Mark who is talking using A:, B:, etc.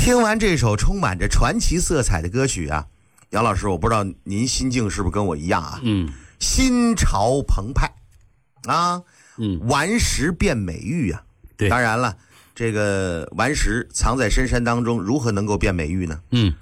A: 听完这首充满着传奇色彩的歌曲啊，杨老师，我不知道您心境是不是跟我一样啊？心潮澎湃啊，顽石变美玉啊。
B: 对，
A: 当然了，这个顽石藏在深山当中，如何能够变美玉呢？